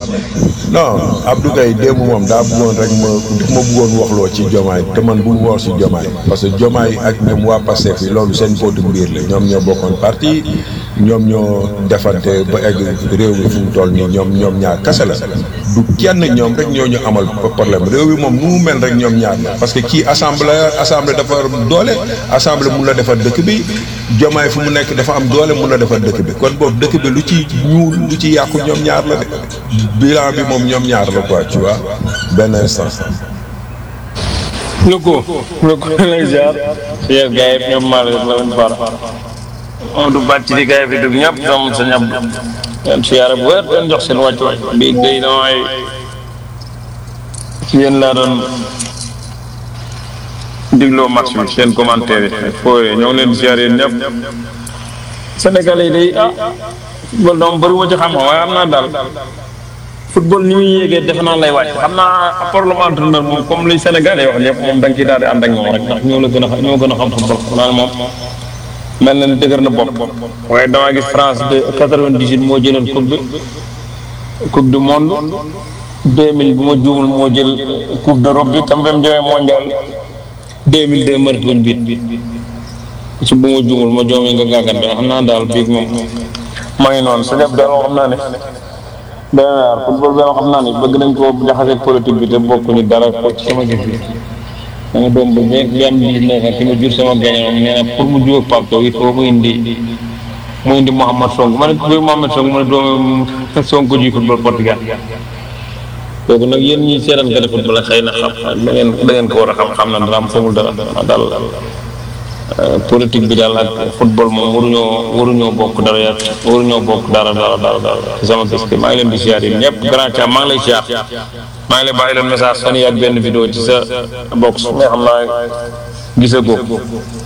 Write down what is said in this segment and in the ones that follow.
non Abdou Gaye démb moom daa bëggoon rek ma bëggoon waxloo ci Diomaye te man bu mu wax si Diomaye parce que Diomaye ak ñoom waa Pastef yi loolu seen bootu mbir la ñoom ñoo bokkoon parti ñoom ñoo defante ba egg réew mi fu mu toll nii ñoom ñaar kese la du kenn ñoom rek ñoo ñu amal problème réew mi moom nu mu mel rek ñoom ñaar la parce que kii assemblée dafa doole assemblée mun la defar dëkk bi Diomaye fu mu nekk dafa am doole mun la defar dëkk bi kon boobu dëkk bi lu ci ñuul lu ci yàqu ñoom ñaar la de bilan bi moom ñoom ñaar la quoi tu vois benn instant. lu ko lay jaar yéen gars yi ñoom maa la leen far on du bàcc di gars yi fi dugg ñëpp ñoom sa ñëpp leen siyaare bu wér leen jox seen wàccuwaay bii day damay ci yéen laa doon digloo match bi seen commentaire yi fooyee ñoo ngi leen siyaare yéen ñëpp Sénégalais yi day football doom bëri ma ci xam waaye am naa daal football ni muy yéegee defe naa lay wàcc xam naa problème entraîneur moom comme li Sénégalais wax ñëpp moom da nga ciy daal di ànd ak ñoom rek ndax ñoo gën a xam football xanaa moom mel na ni dëgër na bopp waaye damaa gis France de 98 moo jëloon coupe du monde 2000 bu ma juumul moo jël coupe d'Europe bi tam dem jëmee mondial 2002 mërët buñ biit ci bu ma juumul ma joomee nga gàggante xam naa daal biig moom maa ngi noonu sa ñëpp daal moo xam naa ne dana football bi xam naa ne bëgg nañ ko jaxase politique bi te bokkuñu dara ko ci sama gis bi da nga doom bi am 19 ans ki ma jur sama gañe moom nee na pour mu jóg Pape Sow il faut mu indi Mouhamed Sonko ma ne ko Mouhamed Sonko ma ne doomu Sonko ji football Portugal kooku nag yéen ñi seetaan ka de football xëy na xam da ngeen ko war a xam na dara am xamul dara daal politique bi daal ak football moom waruñoo bokk dara ci sama gis maa ngi leen di siyaar yi ñëpp grand Thiam maa ngi lay siyaar maa ngi lay bàyyi leen message fan yii ak benn vidéo ci sa box mais xam naa gisagoo ko.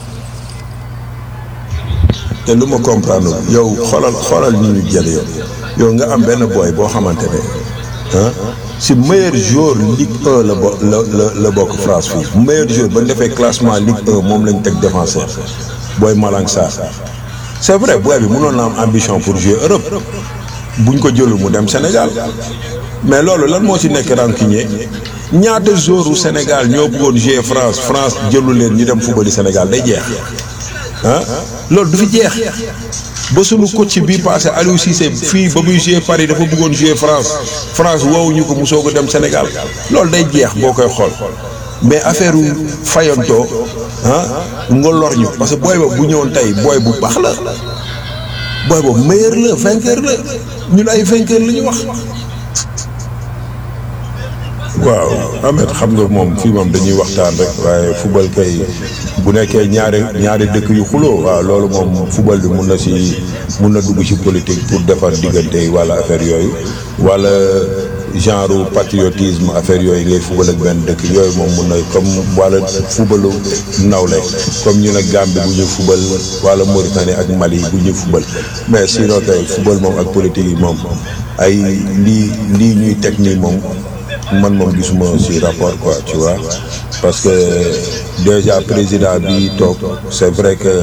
te lu ma comprendre yow xoolal ñu jël yow nga am benn boy boo xamante ne si meilleur joueur Ligue 1 la bokk France fii meilleur joueur ba ñu defee classement Ligue 1 moom lañ teg défenseur booy Malang Sarr c'est vrai booy bi mënoon na am ambition pour jouer Europe buñ ko jëlul mu dem Sénégal mais loolu lan moo ci nekk rancunier ñaata joueur u Sénégal ñoo bëggoon jouer France jëlu leen ñu dem football Sénégal day jeex loolu du fi jeex ba sunu coach bii passé Aliou Cissé fii ba muy jouer Paris dafa bëggoon jouer France woowuñu ko mu soog a dem Sénégal loolu day jeex boo koy xool mais affaire u fayantoo nga lor ñu parce que booy ba bu ñëwoon tey booy bu baax la booy boobu meilleur la vainqueur la ñun ay vainqueur la ñu wax. waaw Ahmed xam nga moom fii moom dañuy waxtaan rek waaye football kay bu nekkee ñaari dëkk yu xuloo waaw loolu moom football bi mun na dugg ci politique pour defar diggante wala affaire yooyu wala genre patriotisme affaire yooyu ngay football ak benn dëkk yooyu moom mun na comme wala footballu nawle comme ñu ne Gambie bu ñu football wala Mauritanie ak Mali bu ñu football mais sinon kay football moom ak politique yi moom ay lii ñuy teg nii moom man moom gisuma ci rapport quoi tu vois parce que déjà président bi toog c'est vrai que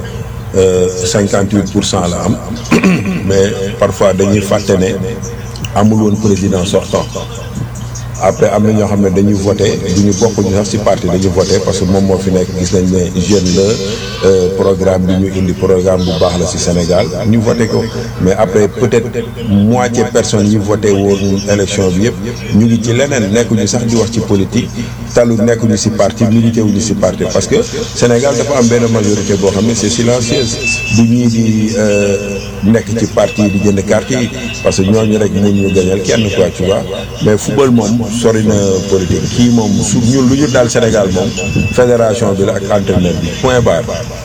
58% la am mais parfois dañuy fàtte ne amul woon président sortant après am na ñoo xam ne dañuy voté duñu bokkuñu sax ci parti dañuy voté parce que moom moo fi nekk gis nañ ne jeune la programme bi ñu indi programme bu baax la ci Sénégal ñu voté ko mais après peut-être moitié personne yi voté woon élection bi yëpp ñu ngi ci leneen nekkuñu sax di wax ci politique talu nekkuñu ci parti milité wuñu ci parti parce que Sénégal dafa am benn majorité boo xam ne c'est silencieuse du ñii di nekk ci parti yi di jënd carte yi parce que ñooñu rek mun ñu gañal kenn quoi tu vois mais football moom sori na politique kii moom su ñun lu ñu daal Sénégal moom fédération bi la ak entraîneur bi point barre.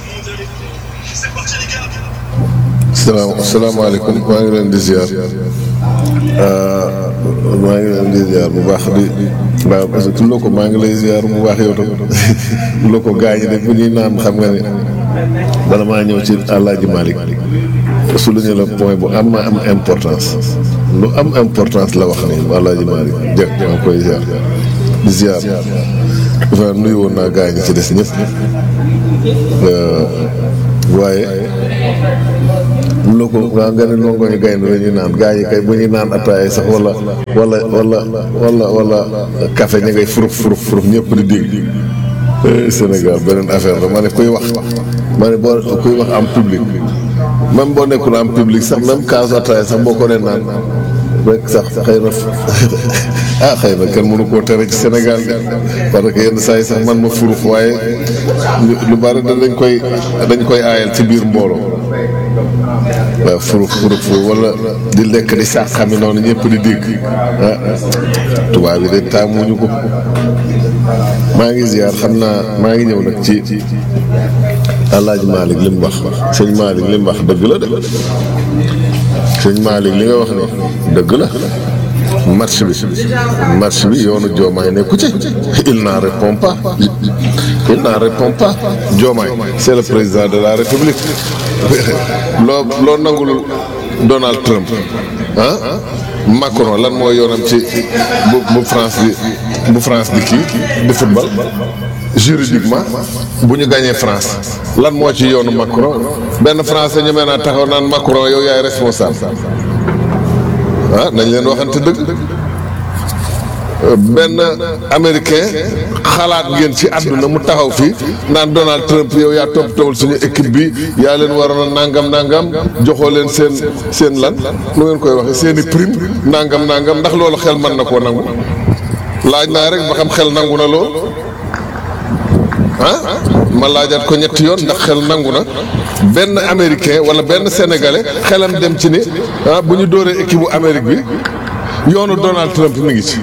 salaamaaleykum maa ngi leen di ziar bu baax di waaw parce que loo ko maa ngi lay ziar bu baax yow tamit loo ko gaañ de bu ñuy naan xam nga ne bala maa ñëw ci Alaaji Malick souligner le point bu am importance lu am importance la wax ni Alaaji Malick jëkk maa ngi koy ziar di ziar dafa nuyu woon naa gaañ ci des ñëpp waaye lu ko waa nga ne nongo ñu gaynde la ñuy naan gaa yi kay bu ñuy naan ataaya sax wala café ña ngay furuf ñëpp di dégg. Sénégal beneen affaire la ma ne kuy wax ma ne boo kuy wax am public même boo nekkul am public sax même kaasu ataaya sax boo ko nee naan rek sax xëy na xëy na kenn mënu koo tere ci Sénégal bi parce que yenn saa yi sax man ma furuf waaye lu bari dañ koy aayal ci biir mbooloo waaw furuf wala di lekk di sax xami noonu ñëpp di dégg tubaab yi de taamuñu ko. maa ngi ziar xam naa maa ngi ñëw nag ci Alaaji Malick li mu wax sëñ Malick li mu wax dëgg la de sëñ Malick li nga wax ni dëgg la match bi yoonu Diomaye nekku ci il n'en répond pas Diomaye c'est le président de la République loo nangul Donald Trump Macron lan mooy yoonam ci bu France di kii di football juridiquement bu ñu gagné France lan moo ci yoonu Macron benn français ñu mën a taxaw naan Macron yow yaay responsable nañ leen waxante dëgg benn américain xalaat ngeen ci àdduna mu taxaw fii naan Donald Trump yow yaa toppatoowul suñu équipe bi yaa leen waroon a nangam joxoo leen seen lan nu ngeen koy waxee seen i prime nangam ndax loolu xel mën na koo nangu laaj naa rek ba xam xel nangu na lool ma laajaat ko ñetti yoon ndax xel nangu na benn américain wala benn sénégalais xelam dem ci ni bu ñu dóoree équipe bu Amérique bi yoonu Donald Trump mi ngi ci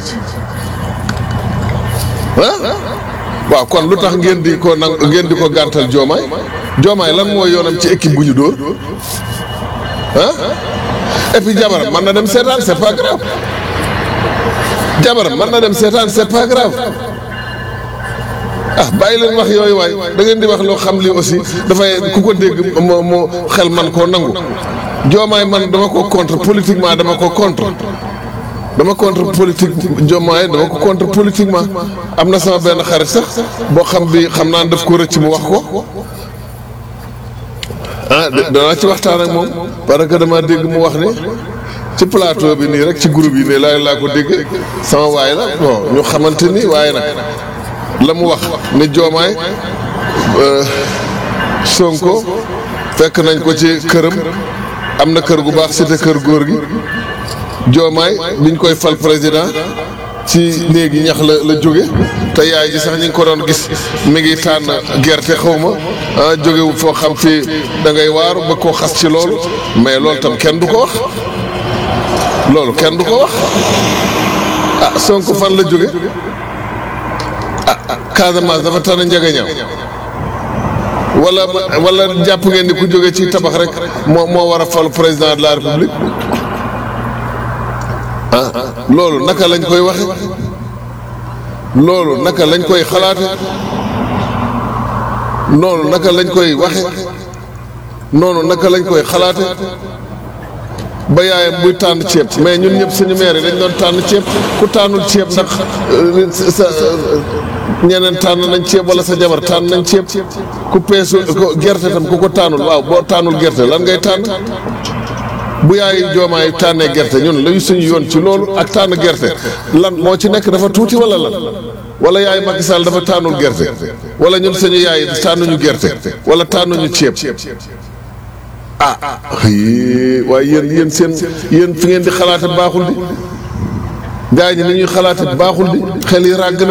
waaw kon lu tax ngeen di ko gàntal Diomaye lan mooy yoonam ci équipe bu ñu dóor et puis jabaram mën na dem seetaan c'est pas grave c'est pas grave bàyyi leen wax yooyu waay da ngeen di wax loo xam li aussi dafay ku ko dégg moo xel man koo nangu Diomaye man dama ko contre politiquement dama ko contre politiquement am na sama benn xarit sax boo xam naa daf ko rëcc mu wax ko danaa ci waxtaan ak moom parce que dama dégg mu wax ni ci plateau bi nii rek ci groupe yi ne laa ko dégg sama waay la bon ñu xamante ni waaye nag la mu wax ne Diomaye Sonko fekk nañ ko ci këram am na kër gu baax cité kër góor gi Diomaye biñ koy fal président ci néegi ñax la jóge te yaay ji sax ñi ngi ko doon gis mi ngi tànn gerte xaw ma jógewu foo xam fii da ngay waaru ba koo xas ci loolu mais loolu tam kenn du ko wax Sonko fan la jóge Casamance dafa tànn njagañaaw wala jàpp ngeen ni ku jóge ci tabax rek moo war a fal président de la république loolu naka lañ koy waxe loolu naka lañ koy xalaate noonu naka lañ koy waxe noonu naka lañ koy xalaate ba yaayam buy tànn ceeb mais ñun ñëpp suñu maire yi dañ doon tànn ceeb ku tànnul ceeb ndax sa ñeneen tànn nañ ceeb wala sa jabar tànn nañ ceeb ku peesu gerte tam ku ko tànnul waaw boo tànnul gerte lan ngay tànn bu yaayu Diomaye tànnee gerte ñun lañu suñu yoon ci loolu ak tànn gerte lan moo ci nekk dafa tuuti wala lan wala yaayu Macky Sall dafa tànnul gerte wala ñun suñu yaay tànnuñu gerte wala tànnuñu ceeb waaye yéen fi ngeen di xalaate baaxul di gaa ñi ni ñuy xalaate baaxul di xel yi ràgg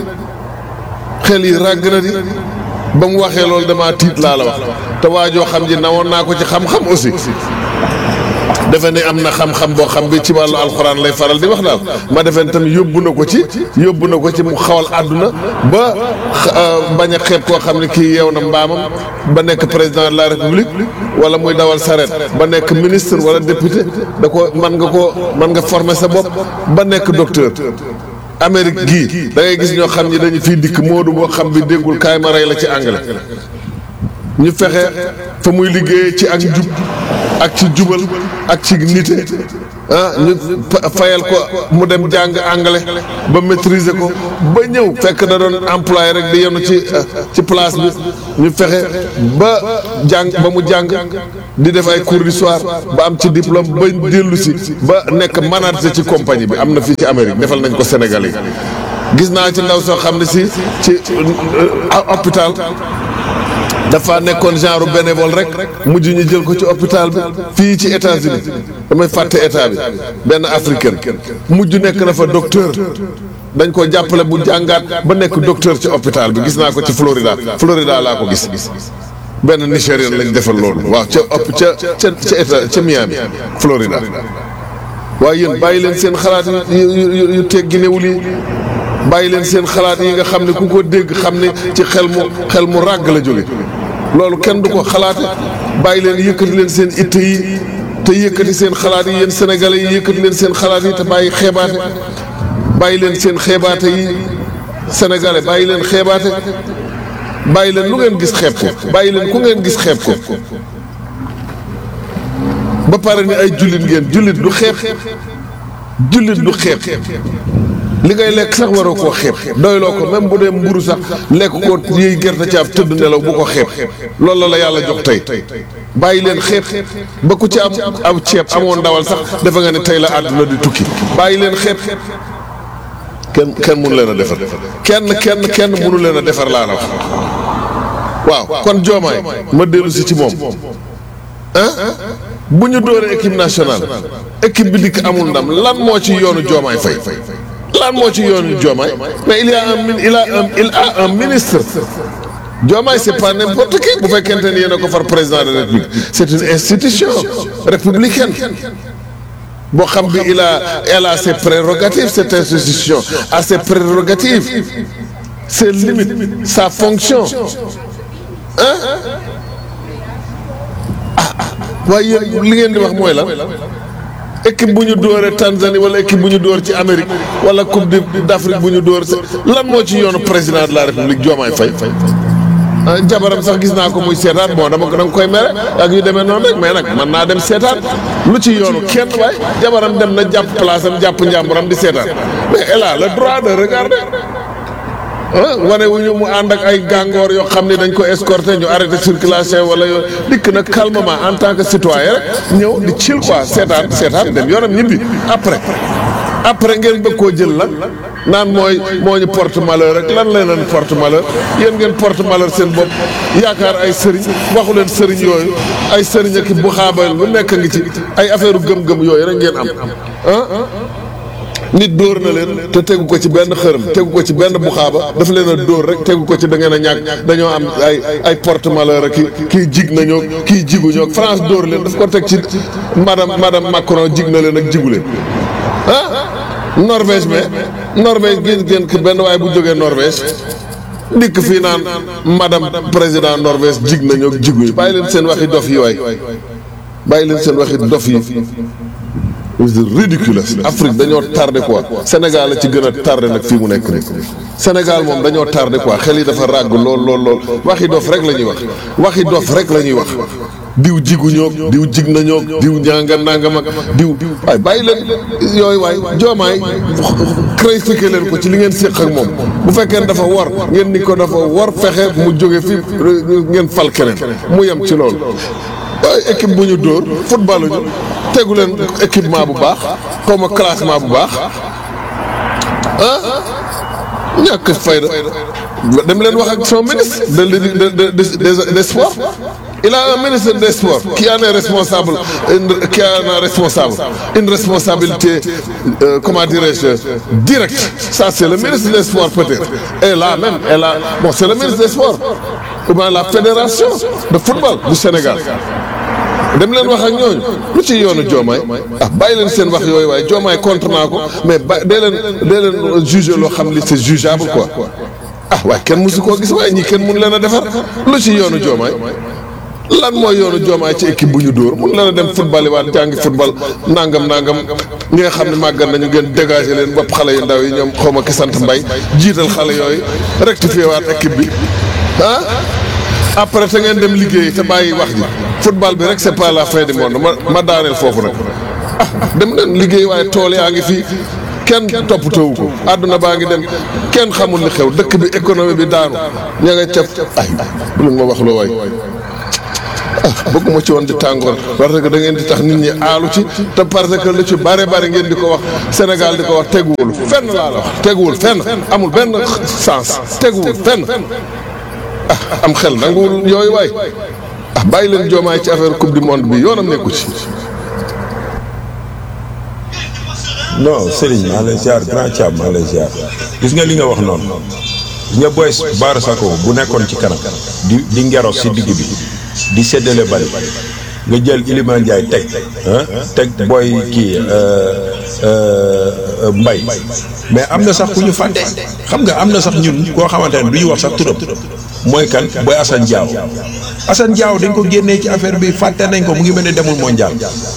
na di ba mu waxee loolu damaa tiit laa la wax te waajoo xam ji nawoon naa ko ci xam-xam aussi defe ne am na xam-xam boo xam bi ci wàllu alxuraan lay faral di wax daal ma defe ne tamit yóbbu na ko ci mu xawal àdduna ba bañ a xeeb koo xam ne kii yeew na mbaamam ba nekk président de la république wala muy dawal saret ba nekk ministre wala député mën nga former sa bopp ba nekk docteur Amérique gii da ngay gis ñoo xam ni dañu fiy dikk moodu boo xam bi déggul kaay ma rey la ci anglais ñu fexe fa muy liggéeyee ci ak njub ak ci jubal ak ci nite ñu fayal ko mu dem jàng anglais ba maîtriser ko ba ñëw fekk da doon employé rek di yenu ci place bi ñu fexe ba mu jàng di def ay cours du soir ba am ci diplôme ba dellu si ba nekk manager ci compagnie bi am na fii ci Amérique defal nañ ko Sénégalais gis naa ci ndaw soo xam ne ci hôpital dafa nekkoon genre bénévole rek mujj ñu jël ko ci hôpital bi fii ci États-Unis damay fàtte état bi benn africaine mujj nekk na fa docteur dañ ko jàppale bu jàngaat ba nekk docteur ci hôpital bi gis naa ko ci Florida laa ko gis benn Nigérien lañ defal loolu waaw ca Miami Florida waaye yéen bàyyi leen seen xalaat yu tegginewul yi bàyyi leen seen xalaat yi nga xam ne ku ko dégg xam ne ci xel mu ràgg la jóge loolu kenn du ko xalaate bàyyi leen yëkkati leen seen itte yi te yëkkati seen xalaat yi yéen sénégalais yi yëkkati leen seen xalaat yi te bàyyi xeebaate bàyyi leen seen xeebaate yi sénégalais bàyyi leen xeebaate bàyyi leen lu ngeen gis xeeb ko bàyyi leen ku ngeen gis xeeb ko ba pare ni ay jullit ngeen jullit du xeeb li ngay lekk sax waroo koo xeeb doyloo ko même bu dee mburu sax lekk ko yiy gerte caaf tëdd nelaw bu ko xeeb loolu la yàlla jox tey bàyyi leen xeeb ba ku ci am ceeb amoon ndawal sax defe nga ne tey la àdduna di tukki bàyyi leen xeeb kenn mënu leen a defar kenn mënu leen a defar laa la wax waaw kon Diomaye ma dellu si ci moom bu ñu dooree équipe nationale équipe bi dikk amul ndam lan moo ci yoonu Diomaye Faye lan moo ci yoonu Diomaye mais il a un ministre Diomaye c'est pas n'importe qui bu fekkente ni yéen a ko far président de la République c'est une institution républicaine boo xam bi elle a ses prérogatives cette institution a ses prérogatives ses limites sa fonction waaye yéen li ngeen di wax mooy lan équipe bu ñu dóoree Tanzanie wala équipe bu ñu dóor ci Amérique wala coupe d'Afrique bu ñu dóor lan moo ci yoonu président de la République Diomaye Faye jabaram sax gis naa ko muy seetaan bon dama koy mere ak yu demee noonu rek mais nag mën naa dem seetaan lu ci yoonu kenn waay jabaram dem na jàpp place am jàpp njàmburam di seetaan mais elle a le droit de regarder wane wu ñu mu ànd ak ay gàngoor yoo xam ne dañ ko escorter ñu arrêté circulation wala yoo dikk na calmement en tant que citoyen rek ñëw di chill quoi seetaan dem yoonam ñibbi après ngeen bëgg koo jël la naan moo ñu porte malheur rek lan la leen porte malheur yéen ngeen porte malheur seen bopp yaakaar ay sëriñ waxu leen sëriñ yooyu ay sëriñ ak bu xaabal lu nekk ngi ci ay affaire gëm-gëm yooyu rek ngeen am nit dóor na leen te tegu ko ci benn xërëm tegu ko ci benn buxaaba dafa leen a dóor rek tegu ko ci da ngeen a ñàkk dañoo am ay porte malheur ak kii jig nañoo kii jiguñoo France dóor leen daf ko teg ci madame Macron jig na leen ak jigu leen Norvège gis ngeen ko benn waaye bu jógee Norvège dikk fii naan madame président Norvège jig nañoo ak jigu yi bàyyi leen seen waxi dof yi waay bàyyi leen seen waxi dof yi c'est ridicule Afrique dañoo tardé quoi Sénégal la ci gën a tardé nag fii mu nekk nii Sénégal moom dañoo tardé quoi xel yi dafa ràgg lool waxi dof rek la ñuy wax diw jigu ñoog diw jig na ñoog diw nangam ak diw waaye bàyyi leen yooyu waay Diomaye critiqué leen ko ci li ngeen séq ak moom bu fekkee dafa war ngeen ni ko dafa war fexe mu jóge fi ngeen fal keneen mu yem ci loolu waaye équipe bu ñu dóor football ñu tegu leen équipement bu baax xaw ma classement bu baax ñàkk fayda dem leen wax ak son ministre des sports il a un ministre des sports qui en est responsable une responsabilité comment dirais-je directe ça c'est le ministre des sports peut-être et là même c'est le ministre des sports ou bien la fédération de football du Sénégal dem leen wax ak ñooñu lu ci yoonu Diomaye bàyyi leen seen wax yooyu waaye Diomaye contre naa ko mais dee leen juger loo xam li c'est jugeable quoi waaye kenn mësu koo gis waaye ñii kenn mun leen a defar lu ci yoonu Diomaye lan mooy yoonu Diomaye ci équipe bu ñu dóor mun leen a dem football yi waat jàngi football nangam ñi nga xam ne màggat nañu ngeen dégager leen bopp xale yu ndaw yi ñoom xaw ma ki sant Mbay jiital xale yooyu rectifier waat équipe bi après te ngeen dem liggéey te bàyyi wax ji football bi rek c'est pas la fin du monde ma daaneel foofu nag dem leen liggéey waaye tool yaa ngi fii kenn toppatoowu ko àdduna baa ngi dem kenn xamul li xew dëkk bi économie bi daanu ña nga cap ay bu leen ma wax loo waay bëgguma ci woon di tàngoor parce que da ngeen di tax nit ñi aalu ci te parce que lu ci bare ngeen di ko wax Sénégal di ko wax teguwul fenn laa la wax teguwul fenn amul benn sens teguwul fenn am xel nanguwul yooyu waay bàyyi leen Diomaye ci affaire coupe du monde bi yoonam nekku ci. non Serigne maa lay ziar grand Thiam maa lay ziar gis nga li nga wax noonu gis nga Boy Bara Sako bu nekkoon ci kanam di ngeros si digg bi di séddale bari nga jël Iliman Ndiaye teg booy kii Mbaye mais am na sax ku ñu fàtte xam nga am na sax ñun koo xamante ne du ñu wax sax turam mooy kan booy Assane Diaw dañ ko génnee ci affaire bi fàtte nañ ko mu ngi mel ne demul mondial.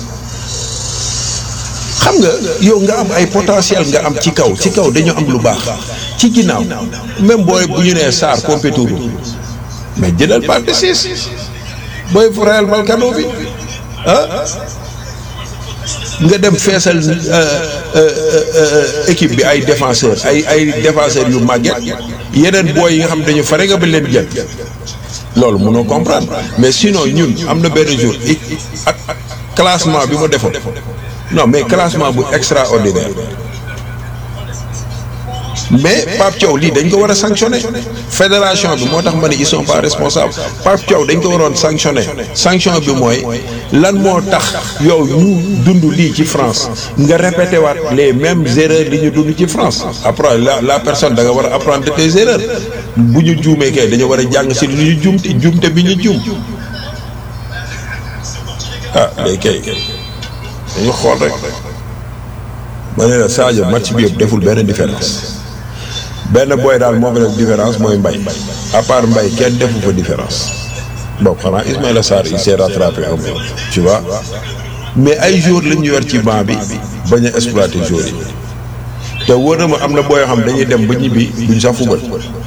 xam nga yow nga am ay potentiel nga am ci kaw dañu am lu baax ci ginnaaw même booy bu ñu nee Sarr compétour mais jëlal Pape Ciss booy Real Vallecano bi nga dem feesal équipe bi ay défenseurs ay défenseurs yu màgget yeneen booy yi nga xam dañu fare nga ba leen jël loolu mënoo comprendre mais sinon ñun am na benn jour ak classement bi ma defoon. non mais classement bu extraordinaire mais Pape Thiaw lii dañ ko war a sanctionner fédération bi moo tax ma ne ils sont pas responsables Pape Thiaw dañ ko waroon sanctionner sanction bi mooy lan moo tax yow ñu dund lii ci France nga répété waat les mêmes erreurs li ñu dund ci France après la personne da nga war a apprendre de tes erreurs bu ñu juumee kay dañu war a jàng si li ñu juumte bi ñu juum léegi kay dañu xool rek ma ne la Sadio match bi yëpp deful benn différence benn boy daal moo fa def différence mooy Mbaye à part Mbaye kenn defu fa différence bon xanaa Ismaïla Sarr il s'est rattrapé un peu tu vois mais ay jours la ñu yor ci banc bi bañ a exploiter jours yi te wóor na ma am na booy yoo xam dañuy dem ba ñibbi duñ sax fubal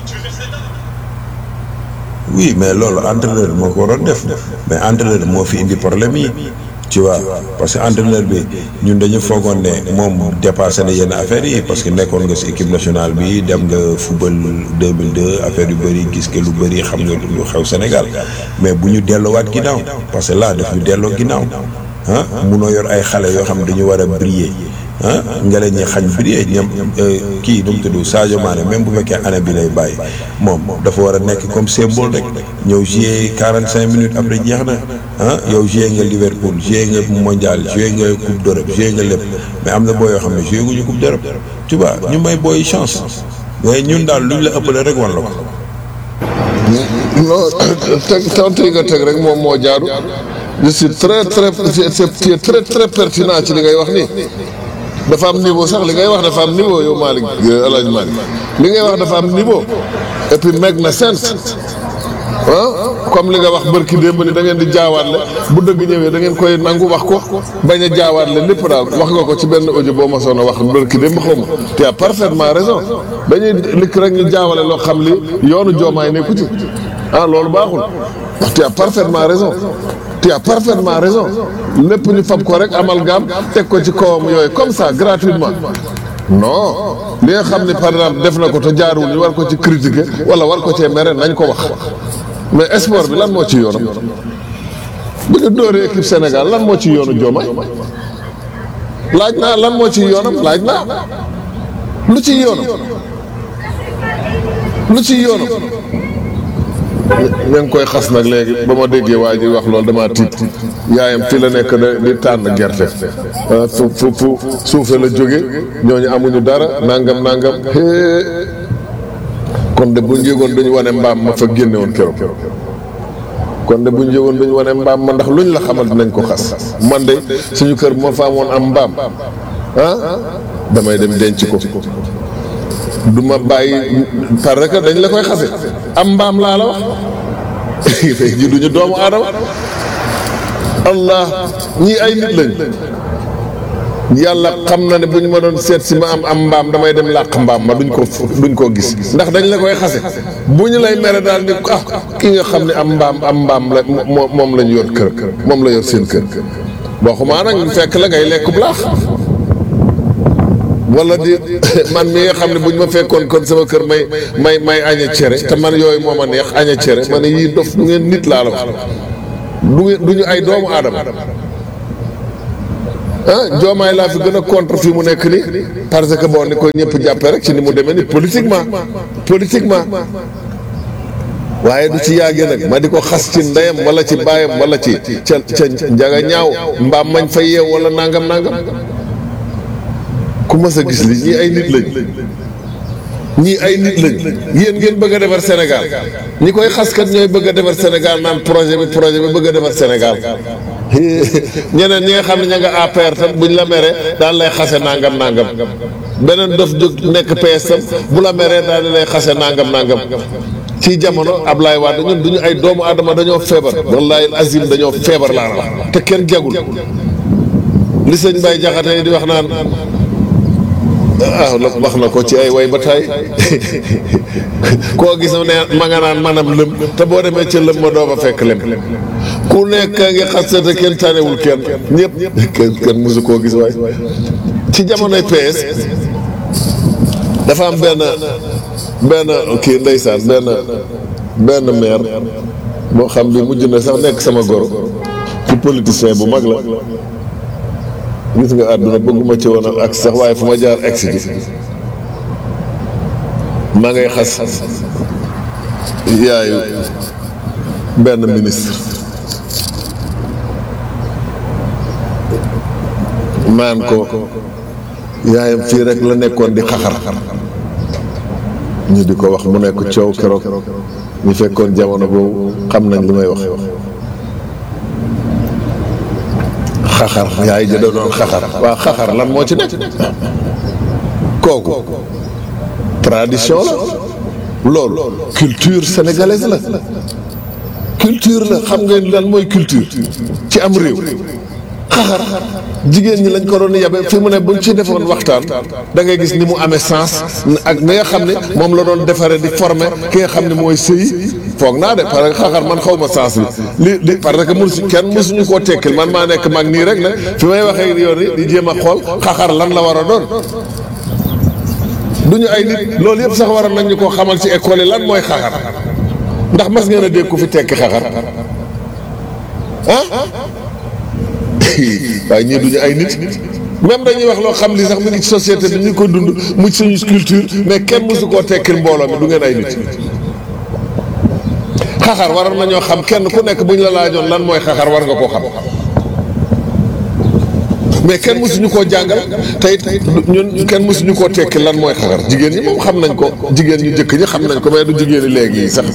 oui mais loolu entraîneur moo ko waroon def mais entraîneur moo fi indi problème yi. tu vois parce que entraîneur bi ñun dañu foogoon ne moom dépassé na yenn affaires yi parce que nekkoon nga si équipe nationale bi dem nga football 2002 affaire yu bëri gis nga lu bëri xam nga lu xew Sénégal mais bu ñu delloowaat ginnaaw parce que là daf ñu delloo ginnaaw munoo yor ay xale yoo xam ne dañu war a briller nga leen ñi xañ briller ñoom kii nu mu tudd Sadio Mané même bu fekkee année bi lay bàyyi moom dafa war a nekk comme symbole rek ñëw jouer 45 minutes après jeex na yow joué nga Liverpool joué nga mondial joué nga coupe d'Europe joué nga lépp mais am na boo yoo xam ne joué guñu coupe d'Europe tu vois ñu may booy chance mais ñun daal luñ la ëppale rek wan la ko. non tontu yi nga teg rek moom moo jaadu je suis très très pertinent ci li ngay wax nii dafa am niveau sax li ngay wax dafa am niveau yow Malick El Hadj Malick li ngay wax dafa am niveau et puis meg na sent comme li nga wax bërki démb ni da ngeen di jaawaatle bu dëgg ñëwee da ngeen koy nangu wax ko bañ a jaawaatle lépp daal wax nga ko ci benn audio boo ma soon a wax bërki démb xaw ma tu as parfaitement raison dañuy likk rek ñu jaawale loo xam li yoonu Diomaye nekku ci loolu baaxul wax tu as parfaitement raison lépp ñu fab ko rek amalgame teg ko ci kawam yooyu comme ça gratuitement non li nga xam ne par exemple def na ko te jaarul ñu war ko ci critiquer wala war ko cee mere nañ ko wax mais sport bi lan moo ci yoonam bu ñu dóoree équipe Sénégal lan moo ci yoonu Diomaye laaj naa lan moo ci yoonam laaj naa lu ci yoonam ñu ngi koy xas nag léegi ba ma déggee waa ji wax loolu damaa tiit yaayam fii la nekk di tànn gerte fu suufe la jóge ñooñu amuñu dara nangam kon de bu ñu yëgoon duñu wane mbaam ma fa génne woon keroog kon de bu ñu yëgoon duñu wane mbaam ma ndax luñ la xamal dinañ ko xas man de suñu kër moo fa amoon am mbaam damay dem denc ko du ma bàyyi parce que dañ la koy xase am mbaam laa la wax fay ji duñu doomu aadama allah ñii ay nit lañ yàlla xam na ne bu ñu ma doon seet si ma am mbaam damay dem làq mbaam ma duñ ko gis ndax dañ la koy xase bu ñu lay mere daal ni ki nga xam ne am mbaam la moom lañ yor kër moom la yor seen kër waxumaa nag fekk la ngay lekk bu laax wala di man mi nga xam ne buñ ma fekkoon kon sama kër may aña cere te man yooyu moo ma neex aña cere ma ne yii dof du ngeen nit laa la wax du ñu ay doomu aadama Diomaye laa fi gën a contre fi mu nekk nii parce que bon ni ko ñëpp jàppee rek ci ni mu demee ni politiquement waaye du ci yàggee nag ma di ko xas ci ndeyam wala ci baayam wala ci ca njaga ñaaw mbaam mañ fa yeew wala nangam ku mas a gis li ñii ay nit lañ yéen ngeen bëgg a defar Sénégal ñi koy xaskat ñooy bëgg a defar Sénégal naan projet bi bëgg a defar Sénégal ñeneen ñi nga xam ne ña nga APR tam buñ la meree daan lay xase nangam beneen dof jóg nekk PS tam bu la meree daan lay xase nangam ci jamono Ablaye Wade ñun duñu ay doomu adama dañoo feebar wallahi azim dañoo feebar laa wax te kenn jagul li sëñ Baye Jaxate di wax naan wax na ko ci ay way ba tay koo gis ne ma nga naan manam lëm te boo demee ca lëm ma doo fa fekk lem ku nekk ngi xas te kenn tanewul kenn ñëpp kenn mosu koo gis waay ci jamonoy PS dafa am benn kii ndeysaan benn maire boo xam bi mujj na sax nekk sama goro ci politicien bu mag la gis nga àdduna bëgguma ci woon ak sax waaye fu ma jaar egsi ji maa ngay xas yaayu benn ministre maan ko yaayam fii rek la nekkoon di xaxar ñu di ko wax mu nekk coow keroog ñu fekkoon jamono boobu xam nañ li may wax xaxar yaay ja doon xaxar waa xaxar lan moo ci nekk kooku tradition la loolu culture sénégalaise la culture la xam ngeen lan mooy culture ci am réew xaxar jigéen ñi lañ ko doon yabe fi mu ne buñ ci defoon waxtaan da ngay gis ni mu amee sens ak ni nga xam ne moom la doon defaree di former ki nga xam ne mooy sëy foog naa de parce que xaxar man xaw ma sens bi li parce que kenn mësuñu koo tekkil man maa nekk mag nii rek nag fi may waxee yoon yi di jéem a xool xaxar lan la war a doon duñu ay nit loolu yëpp sax waroon nañ ñu koo xamal ci école yi lan mooy xaxar ndax mas ngeen a dégg ku fi tekki xaxar waaye ñii duñu ay nit même dañuy wax loo xam li sax mu ngi ci société bi ñu ko dund mu ci suñu culture mais kenn mësu koo tekkil mbooloo mi du ngeen ay nit xaxar waroon nañoo xam kenn ku nekk buñ la laajoon lan mooy xaxar war nga koo xam mais kenn mësuñu koo jàngal te it ñun kenn mësuñu koo tekkil lan mooy xaxar jigéen ñi moom xam nañ ko jigéen ñu jëkk ñi xam nañ ko mais du jigéen ñi léegi yi sax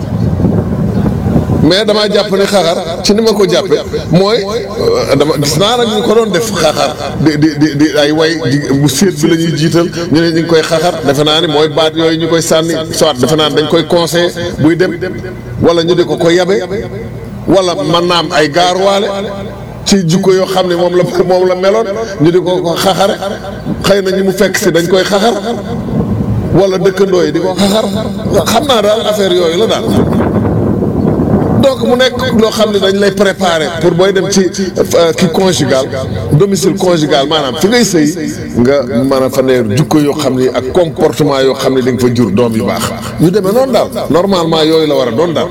mais damaa jàpp ne xaxar ci ni ma ko jàppe mooy dama gis naa nag ñu ko doon def xaxar di ay way bu séet bi la ñuy jiital ñu ne ñu ngi koy xaxar defe naa ni mooy baat yooyu ñu koy sànni soit defe naa ni dañ koy conseillé buy dem wala ñu di ko yabe wala mën naa am ay gaaruwaale ci jikko yoo xam ne moom la meloon ñu di ko xaxare xëy na ñi mu fekk si dañ koy xaxar wala dëkkandoo yi di ko xaxar xam naa daal affaire yooyu la daal donc mu nekk loo xam ne dañ lay préparer pour booy dem ci ki conjugal domicile conjugal maanaam fi ngay sëy nga mën a fa ne jukko yoo xam ni ak comportement yoo xam ne da nga fa jur doom yu baax ñu demee noonu daal normalement yooyu la war a doon daal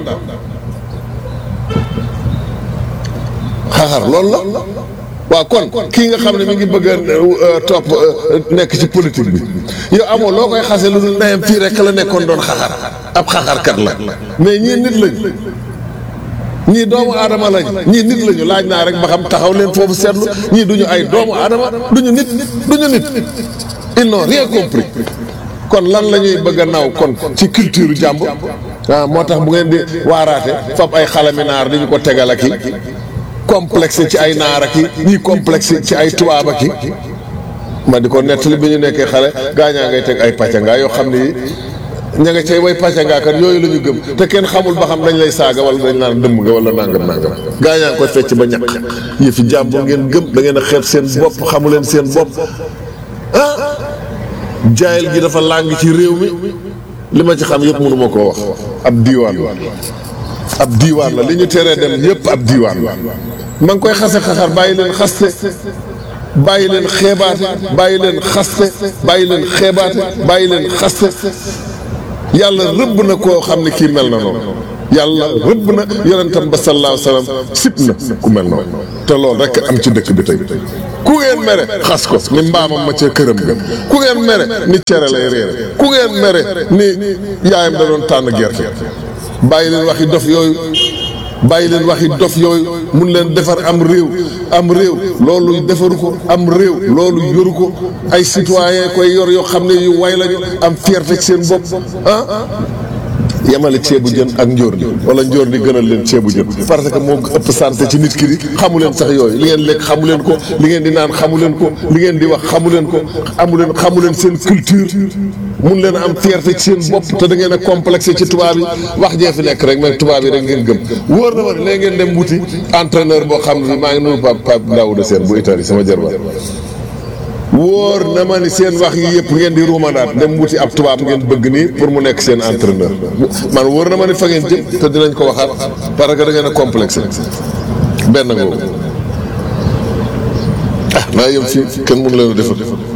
xaxar loolu la waaw kon kii nga xam ne mi ngi bëgg a topp nekk ci politique bi yow amoo loo koy xase lu dul ndeyam fii rek la nekkoon doon xaxar ab xaxarkat la mais ñii nit lañ ñii doomu aadama lañ ñii nit lañu laaj naa rek ba xam taxaw leen foofu seetlu ñii duñu ay doomu aadama duñu nit ils n'ont rien compris kon lan la ñuy bëgg a naw kon ci culture jàmbur moo tax bu ngeen di waaraate fab ay xalami naar di ñu ko tegal ak i complexe ci ay naar ak i ñii complexe ci ay tubaab ak i ma di ko nettali bi ñu nekkee xale gaañaa ngay teg ay pàccangaa yoo xam ne ña nga cay way pàccangaa kat yooyu la ñu gëm te kenn xamul ba xam dañ lay saaga wala dañ naan dëmm nga wala nangam gaañaa ngi koy fecc ba ñaq yëfi jàmbur ngeen gëm da ngeen a xeeb seen bopp xamu leen seen bopp jaayil gi dafa làng ci réew mi li ma ci xam yëpp mënu ma koo wax ab diiwaan la li ñu teree dem yëpp ab diiwaan la ma ngi koy xase xaxar bàyyi leen xaste bàyyi leen xeebaate bàyyi leen xaste bàyyi leen xeebaate bàyyi leen xaste yàlla rëbb na koo xam ne kii mel na noonu yàlla rëbb na yonentam ba sallallahu alayhi wa sallam sib na ku mel noonu te loolu rek am ci dëkk bi tey ku ngeen mere xas ko ni mbaamam ma ca këram ga ku ngeen mere ni cere lay réere ku ngeen mere ni yaayam da doon tànn gerte bàyyi leen waxi dof yooyu bàyyi leen waxi dof yooyu mun leen defar am réew loolu defaru ko am réew loolu yoru ko ay citoyen koy yor yoo xam ne yu way lañu am fierté ci seen bopp yemale ceebu jën ak njóor ni wala njóor ni gënal leen ceebu jën parce que moo ëpp santé ci nit ki di xamu leen sax yooyu li ngeen lekk xamu leen ko li ngeen di naan xamu leen ko li ngeen di wax xamu leen ko xamu leen seen culture mun leen am fierté ci seen bopp te da ngeen a complexé ci tubaab yi wax jee fi nekk rek mais tubaab yi rek ngeen gëm wóor na ma ne léegi ngeen dem wuti entraîneur boo xam ne maa ngi nuyu Pape Daouda Sène bu Italie sama jarbaat wóor na ma ni seen wax yi yëpp ngeen di ruumandaat dem wuti ab tubaab ngeen bëgg nii pour mu nekk seen entraîneur man wóor na ma ni fa ngeen jëm te dinañ ko waxaat parce que da ngeen a complexé benn ngoogu naa yem fii kenn mënu leen a defal